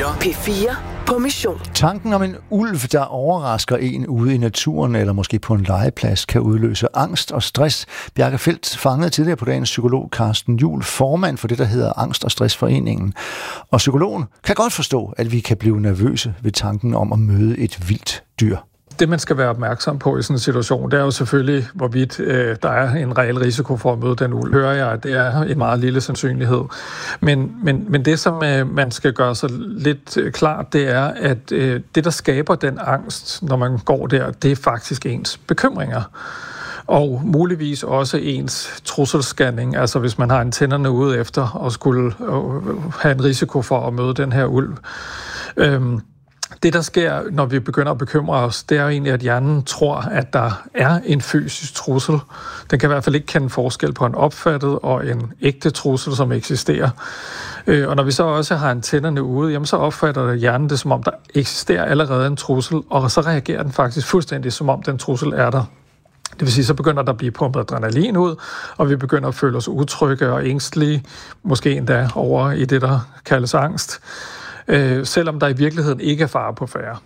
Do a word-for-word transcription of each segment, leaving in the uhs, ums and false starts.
P fire på mission. Tanken om en ulv, der overrasker en ude i naturen eller måske på en legeplads, kan udløse angst og stress. Bjarke Feldt fangede tidligere på dagen psykolog Carsten Juhl, formand for det, der hedder Angst- og Stressforeningen. Og psykologen kan godt forstå, at vi kan blive nervøse ved tanken om at møde et vildt dyr. Det, man skal være opmærksom på i sådan en situation, det er jo selvfølgelig, hvorvidt øh, der er en reel risiko for at møde den ulv. Hører jeg, at det er en meget lille sandsynlighed. Men, men, men det, som øh, man skal gøre sig lidt øh, klart, det er, at øh, det, der skaber den angst, når man går der, det er faktisk ens bekymringer. Og muligvis også ens trusselscanning, altså hvis man har antennerne ude efter og skulle øh, have en risiko for at møde den her ulv. Øhm, Det, der sker, når vi begynder at bekymre os, det er jo egentlig, at hjernen tror, at der er en fysisk trussel. Den kan i hvert fald ikke kende forskel på en opfattet og en ægte trussel, som eksisterer. Og når vi så også har antennerne ude, jamen så opfatter hjernen det, som om der eksisterer allerede en trussel, og så reagerer den faktisk fuldstændig, som om den trussel er der. Det vil sige, så begynder der at blive pumpet adrenalin ud, og vi begynder at føle os utrygge og ængstelige, måske endda over i det, der kaldes angst. Øh, selvom der i virkeligheden ikke er fare på færde.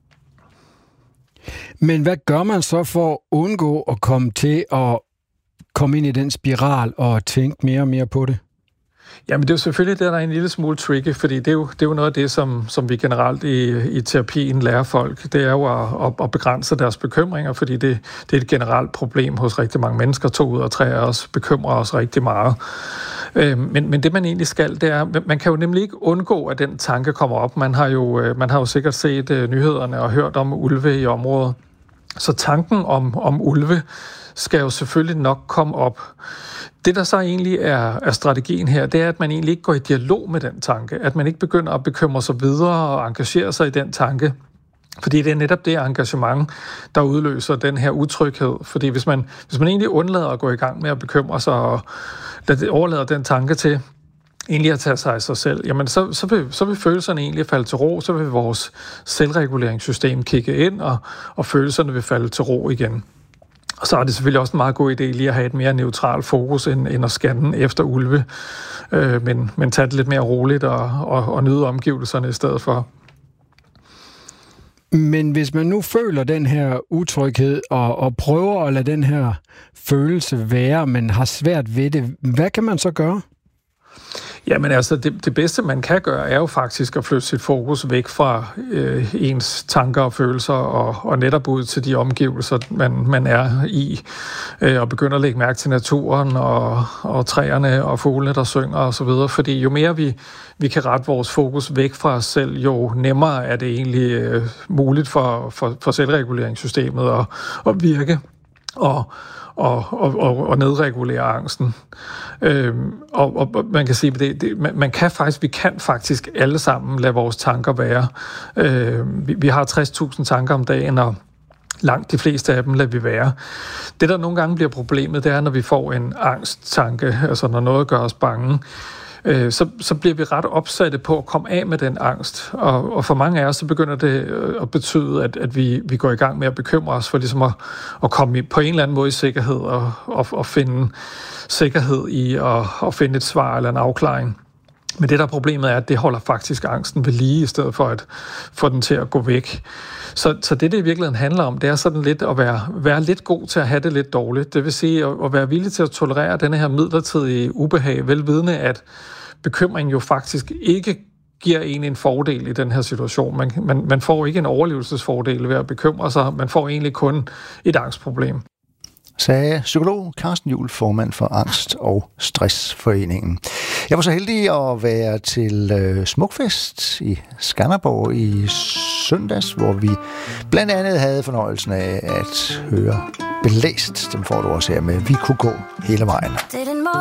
Men hvad gør man så for at undgå at komme til at komme ind i den spiral og tænke mere og mere på det? Jamen det er jo selvfølgelig det, der er en lille smule tricky, fordi det er jo, det er jo noget af det, som, som vi generelt i, i terapien lærer folk. Det er jo at, at, at begrænse deres bekymringer, fordi det, det er et generelt problem hos rigtig mange mennesker. To ud af tre af os bekymrer os rigtig meget. Men, men det, man egentlig skal, det er, man kan jo nemlig ikke undgå, at den tanke kommer op. Man har jo, man har jo sikkert set uh, nyhederne og hørt om ulve i området. Så tanken om, om ulve skal jo selvfølgelig nok komme op. Det, der så egentlig er, er strategien her, det er, at man egentlig ikke går i dialog med den tanke. At man ikke begynder at bekymre sig videre og engagere sig i den tanke. Fordi det er netop det engagement, der udløser den her utryghed. Fordi hvis man, hvis man egentlig undlader at gå i gang med at bekymre sig og overlader den tanke til egentlig at tage sig af sig selv, jamen så, så, vil, så vil følelserne egentlig falde til ro, så vil vores selvreguleringssystem kigge ind, og, og følelserne vil falde til ro igen. Og så er det selvfølgelig også en meget god idé lige at have et mere neutralt fokus, end, end at scanne efter ulve, øh, men, men tage det lidt mere roligt og, og, og nyde omgivelserne i stedet for. Men hvis man nu føler den her utryghed og, og prøver at lade den her følelse være, men har svært ved det, hvad kan man så gøre? Jamen altså, det, det bedste man kan gøre, er jo faktisk at flytte sit fokus væk fra øh, ens tanker og følelser og, og netop ud til de omgivelser, man, man er i, øh, og begynde at lægge mærke til naturen og, og træerne og fuglene, der synger osv. Fordi jo mere vi, vi kan rette vores fokus væk fra os selv, jo nemmere er det egentlig øh, muligt for, for, for selvreguleringssystemet at, at virke og Og, og, og nedregulere angsten. Øhm, og, og man kan sige, det, det, man, man kan faktisk, vi kan faktisk alle sammen lade vores tanker være. Øhm, vi, vi har tres tusind tanker om dagen, og langt de fleste af dem lader vi være. Det, der nogle gange bliver problemet, det er, når vi får en angsttanke, altså når noget gør os bange, Så, så bliver vi ret opsatte på at komme af med den angst. Og, og for mange af os, så begynder det at betyde, at, at vi, vi går i gang med at bekymre os for ligesom at, at komme i, på en eller anden måde i sikkerhed og, og, og finde sikkerhed i at, at finde et svar eller en afklaring. Men det, der problemet er, at det holder faktisk angsten ved lige, i stedet for at få den til at gå væk. Så, så det, det i virkeligheden handler om, det er sådan lidt at være, være lidt god til at have det lidt dårligt. Det vil sige at, at være villig til at tolerere denne her midlertidige ubehag, velvidende, at bekymring jo faktisk ikke giver en en fordel i den her situation. Man, man, man får ikke en overlevelsesfordel ved at bekymre sig, man får egentlig kun et angstproblem. Sagde psykolog Carsten Juhl, formand for Angst- og Stressforeningen. Jeg var så heldig at være til øh, Smukfest i Skanderborg i søndags, hvor vi blandt andet havde fornøjelsen af at høre Blæst. Dem får du også her med Vi kunne gå hele vejen.